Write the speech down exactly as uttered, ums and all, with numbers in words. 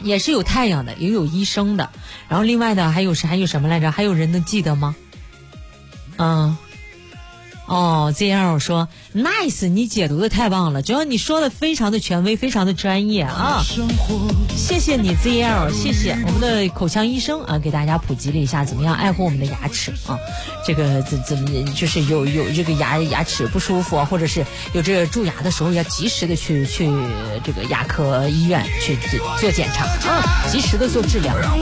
也是有太阳的，也有医生的。然后另外的还有是还有什么来着？还有人能记得吗？嗯。哦 ，Z L 说 nice， 你解读的太棒了，主要你说的非常的权威，非常的专业啊，谢谢你 Z L， 谢谢我们的口腔医生啊，给大家普及了一下怎么样爱护我们的牙齿啊，这个怎怎么就是有有这个牙牙齿不舒服啊，或者是有这个蛀牙的时候，要及时的去去这个牙科医院去做检查啊，及时的做治疗。